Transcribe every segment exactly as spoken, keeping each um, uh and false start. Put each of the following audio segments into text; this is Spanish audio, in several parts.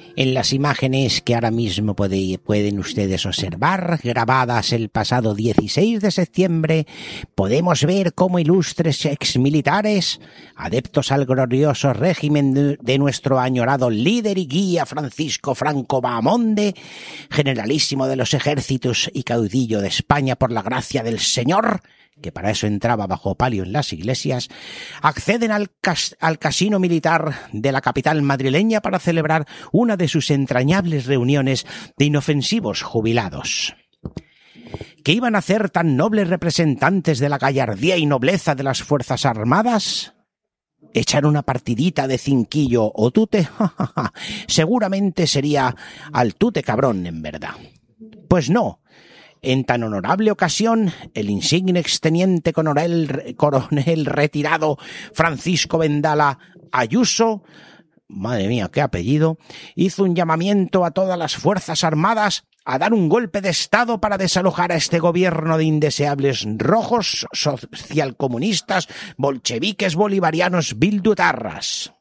En las imágenes que ahora mismo puede, pueden ustedes observar, grabadas el pasado dieciséis de septiembre, podemos ver cómo ilustres exmilitares, adeptos al glorioso régimen de, de nuestro añorado líder y guía Francisco Franco Bahamonde, generalísimo de los ejércitos y caudillo de España por la gracia del Señor, que para eso entraba bajo palio en las iglesias, acceden al, cas- al casino militar de la capital madrileña para celebrar una de sus entrañables reuniones de inofensivos jubilados. ¿Qué iban a hacer tan nobles representantes de la gallardía y nobleza de las Fuerzas Armadas? ¿Echar una partidita de cinquillo o tute? Seguramente sería al tute cabrón, en verdad. Pues no. En tan honorable ocasión, el insigne exteniente coronel, coronel retirado Francisco Vendala Ayuso, madre mía, qué apellido, hizo un llamamiento a todas las Fuerzas Armadas a dar un golpe de Estado para desalojar a este gobierno de indeseables rojos, socialcomunistas, bolcheviques, bolivarianos, bildutarras.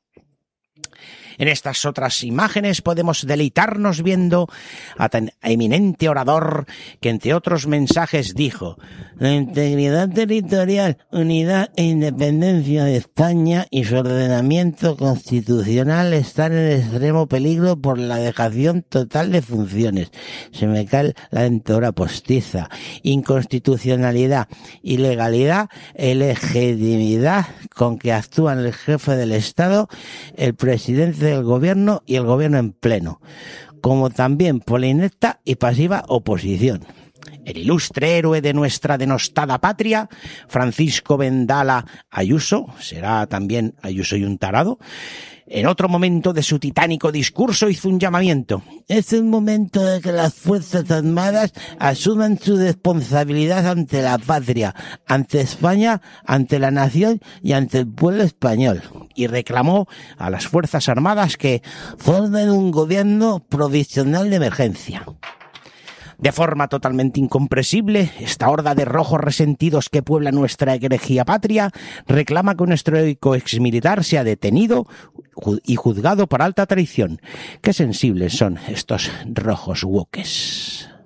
En estas otras imágenes podemos deleitarnos viendo a tan eminente orador que, entre otros mensajes, dijo: la integridad territorial, unidad e independencia de España y su ordenamiento constitucional están en extremo peligro por la dejación total de funciones. Se me cae la dentadura postiza. Inconstitucionalidad, ilegalidad e legitimidad con que actúan el jefe del Estado, el presidente del gobierno y el gobierno en pleno, como también por la inepta y pasiva oposición. El ilustre héroe de nuestra denostada patria, Francisco Vendala Ayuso, será también Ayuso y un tarado, en otro momento de su titánico discurso hizo un llamamiento. Es el momento de que las Fuerzas Armadas asuman su responsabilidad ante la patria, ante España, ante la nación y ante el pueblo español. Y reclamó a las Fuerzas Armadas que formen un gobierno provisional de emergencia. De forma totalmente incomprensible, esta horda de rojos resentidos que puebla nuestra herejía patria reclama que nuestro heroico exmilitar sea detenido y juzgado por alta traición. Qué sensibles son estos rojos woques.